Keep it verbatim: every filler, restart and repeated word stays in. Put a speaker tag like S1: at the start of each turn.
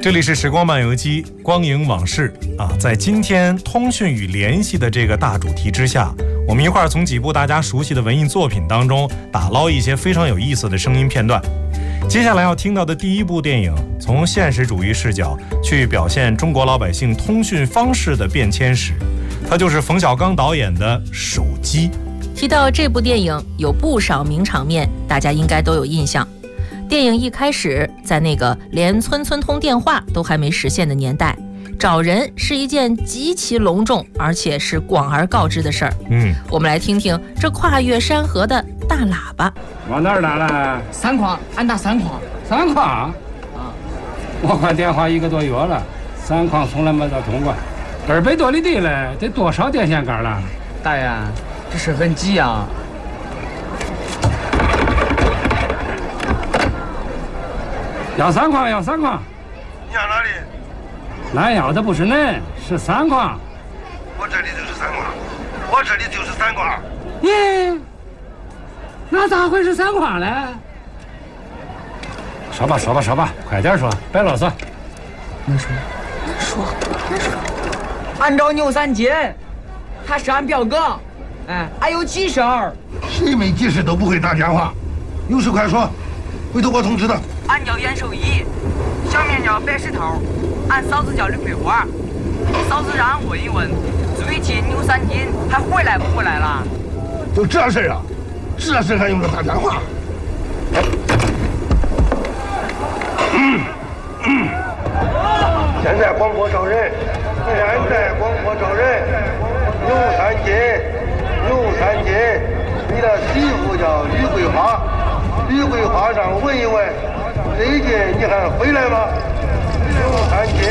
S1: 这里是时光漫游记，光影往事啊，在今天通讯与联系的这个大主题之下，我们一块儿从几部大家熟悉的文艺作品当中打捞一些非常有意思的声音片段。接下来要听到的第一部电影，从现实主义视角去表现中国老百姓通讯方式的变迁史，它就是冯小刚导演的《手机》。
S2: 提到这部电影，有不少名场面，大家应该都有印象。电影一开始，在那个连村村通电话都还没实现的年代，找人是一件极其隆重而且是广而告之的事儿。
S1: 嗯，
S2: 我们来听听这跨越山河的大喇叭。
S3: 往哪儿打了？
S4: 三筐，俺打三筐。
S3: 三筐？啊！我换电话一个多月了，三筐从来没打通过。二百多里地了，得多少电线杆了？
S4: 大爷，这事很急啊！
S3: 要三筐，要三筐。
S5: 你要哪里？
S3: 俺要的不是恁，是三筐。
S5: 我这里就是三筐，我这里就是三筐。
S3: 耶，那咋会是三筐呢？说吧，说吧，说吧，快点说，别啰嗦。
S4: 能说？能说？能说？俺找牛三金，他是俺表哥。哎，俺有急事儿。
S5: 谁没急事都不会打电话，有事快说，回头我通知他。
S4: 俺叫袁守义，小名叫白石头，俺嫂子叫吕桂花。嫂子让俺问一问，最近牛三金还回来不回来了？
S5: 就这事啊，这事还用着打电话？嗯嗯。现在广播招人，现在广播招人，牛三金，牛三金，你的媳妇叫吕桂花，吕桂花上问一问。最近你还回来吗？牛三金，